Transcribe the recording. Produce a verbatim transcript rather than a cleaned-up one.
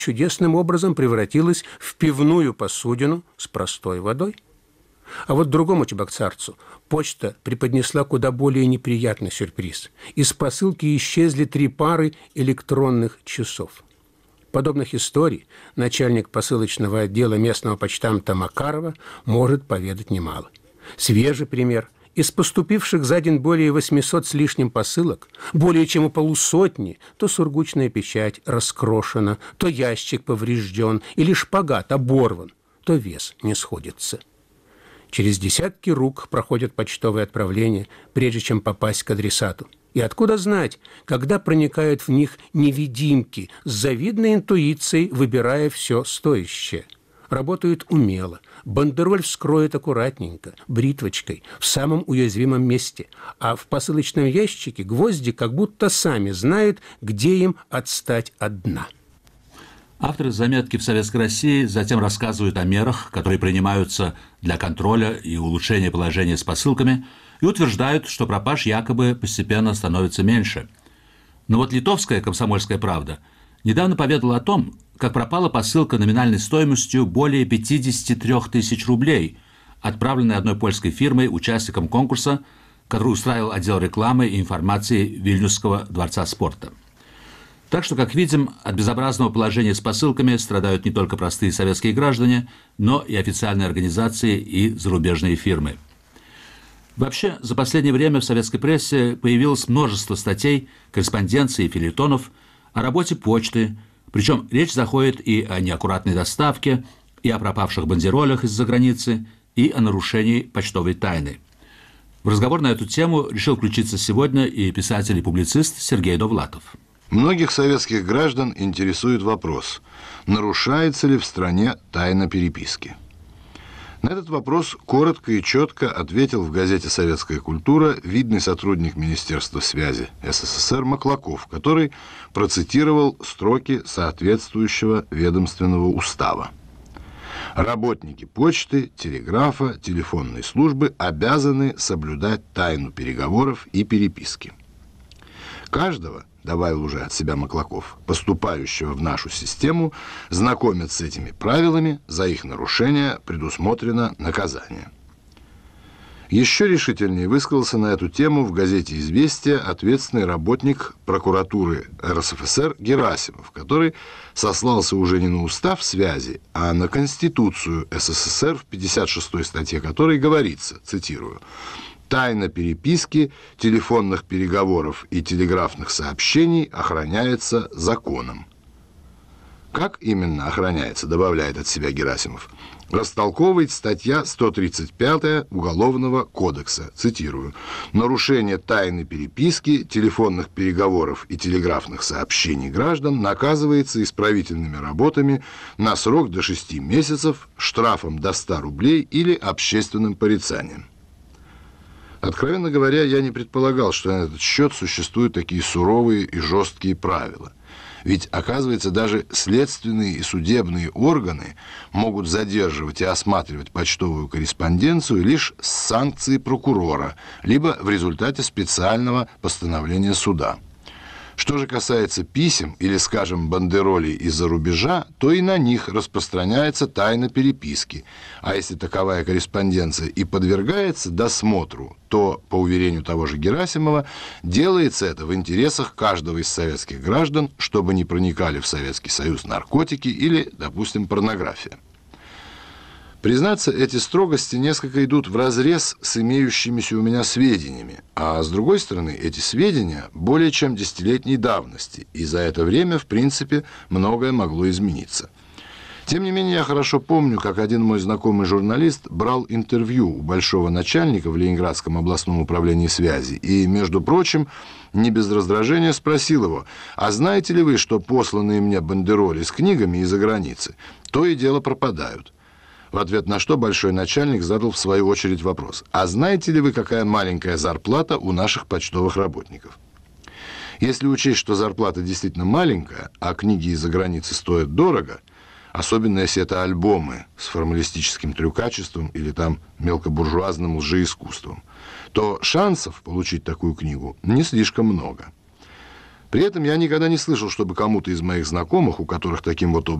чудесным образом превратилась в пивную посудину с простой водой. А вот другому чебоксарцу почта преподнесла куда более неприятный сюрприз. Из посылки исчезли три пары электронных часов. Подобных историй начальник посылочного отдела местного почтамта Макарова может поведать немало. Свежий пример. Из поступивших за день более восьмисот с лишним посылок, более чем у полусотни, то сургучная печать раскрошена, то ящик поврежден, или шпагат оборван, то вес не сходится. Через десятки рук проходят почтовые отправления, прежде чем попасть к адресату. И откуда знать, когда проникают в них невидимки, с завидной интуицией выбирая все стоящее? Работают умело. Бандероль вскроет аккуратненько, бритвочкой, в самом уязвимом месте. А в посылочном ящике гвозди как будто сами знают, где им отстать от дна. Авторы заметки в Советской России затем рассказывают о мерах, которые принимаются для контроля и улучшения положения с посылками, и утверждают, что пропаж якобы постепенно становится меньше. Но вот литовская «Комсомольская правда» недавно поведала о том, как пропала посылка номинальной стоимостью более пятьдесят три тысячи рублей, отправленная одной польской фирмой участникам конкурса, который устраивал отдел рекламы и информации Вильнюсского дворца спорта. Так что, как видим, от безобразного положения с посылками страдают не только простые советские граждане, но и официальные организации и зарубежные фирмы. Вообще, за последнее время в советской прессе появилось множество статей, корреспонденций и фельетонов о работе почты, причем речь заходит и о неаккуратной доставке, и о пропавших бандеролях из-за границы, и о нарушении почтовой тайны. В разговор на эту тему решил включиться сегодня и писатель и публицист Сергей Довлатов. Многих советских граждан интересует вопрос, нарушается ли в стране тайна переписки. На этот вопрос коротко и четко ответил в газете «Советская культура» видный сотрудник Министерства связи СССР Маклаков, который процитировал строки соответствующего ведомственного устава. Работники почты, телеграфа, телефонной службы обязаны соблюдать тайну переговоров и переписки. Каждого, добавил уже от себя Маклаков, поступающего в нашу систему, знакомят с этими правилами, за их нарушение предусмотрено наказание. Еще решительнее высказался на эту тему в газете «Известия» ответственный работник прокуратуры РСФСР Герасимов, который сослался уже не на устав связи, а на Конституцию СССР, в пятьдесят шестой статье которой говорится, цитирую, «Тайна переписки, телефонных переговоров и телеграфных сообщений охраняется законом». Как именно охраняется, добавляет от себя Герасимов, растолковывает статья сто тридцать пятая Уголовного кодекса, цитирую, «Нарушение тайны переписки, телефонных переговоров и телеграфных сообщений граждан наказывается исправительными работами на срок до шести месяцев, штрафом до ста рублей или общественным порицанием». Откровенно говоря, я не предполагал, что на этот счет существуют такие суровые и жесткие правила. Ведь, оказывается, даже следственные и судебные органы могут задерживать и осматривать почтовую корреспонденцию лишь с санкцией прокурора, либо в результате специального постановления суда. Что же касается писем или, скажем, бандеролей из-за рубежа, то и на них распространяется тайна переписки. А если таковая корреспонденция и подвергается досмотру, то, по уверению того же Герасимова, делается это в интересах каждого из советских граждан, чтобы не проникали в Советский Союз наркотики или, допустим, порнография. Признаться, эти строгости несколько идут вразрез с имеющимися у меня сведениями, а с другой стороны, эти сведения более чем десятилетней давности, и за это время, в принципе, многое могло измениться. Тем не менее, я хорошо помню, как один мой знакомый журналист брал интервью у большого начальника в Ленинградском областном управлении связи и, между прочим, не без раздражения спросил его, а знаете ли вы, что посланные мне бандероли с книгами из-за границы то и дело пропадают? В ответ на что большой начальник задал в свою очередь вопрос, а знаете ли вы, какая маленькая зарплата у наших почтовых работников? Если учесть, что зарплата действительно маленькая, а книги из-за границы стоят дорого, особенно если это альбомы с формалистическим трюкачеством или там мелкобуржуазным лжеискусством, то шансов получить такую книгу не слишком много. При этом я никогда не слышал, чтобы кому-то из моих знакомых, у которых таким вот образом